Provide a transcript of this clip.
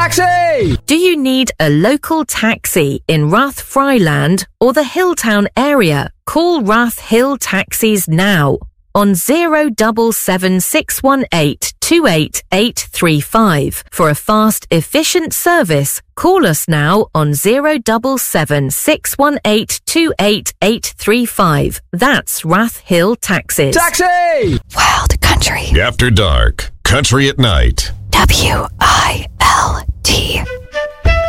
Taxi! Do you need a local taxi in Rathfryland or the Hilltown area? Call Rath Hill Taxis now on 077 618 28835. For a fast, efficient service, call us now on 077 618 28835. That's Rath Hill Taxis. Taxi! Wild Country. After Dark. Country at Night. WILD.